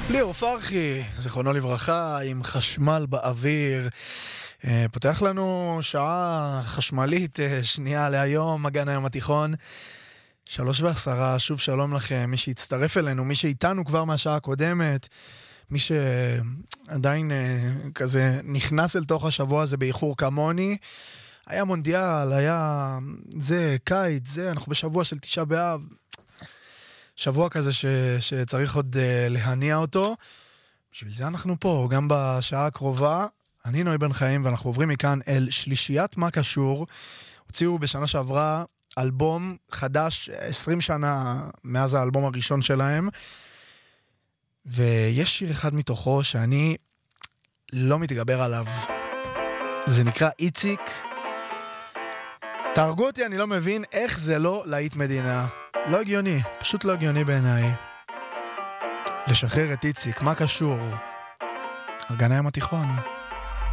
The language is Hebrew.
ליאור פרחי, זיכרונו לברכה, עם חשמל באוויר. פותח לנו שעה חשמלית שנייה להיום, מגן הים התיכון. 3:10, שוב שלום לכם, מי שהצטרף אלינו, מי שאיתנו כבר מהשעה הקודמת, מי שעדיין כזה נכנס אל תוך השבוע הזה באיחור כמוני. היה מונדיאל, היה זה, קיץ, זה, אנחנו בשבוע של 9 באב. שבוע כזה שצריך עוד להניע אותו. בשביל זה אנחנו פה, גם בשעה הקרובה. אני נוי בן חיים, ואנחנו עוברים מכאן אל שלישיית מה קשור. הוציאו בשנה שעברה אלבום חדש, 20 שנה מאז האלבום הראשון שלהם. ויש שיר אחד מתוכו שאני לא מתגבר עליו. זה נקרא איציק. תהרגו אותי, אני לא מבין איך זה לא להיט מדינה. לא הגיוני, פשוט לא הגיוני בעיניי. לשחרר את איציק, מה קשור? גן הים התיכון.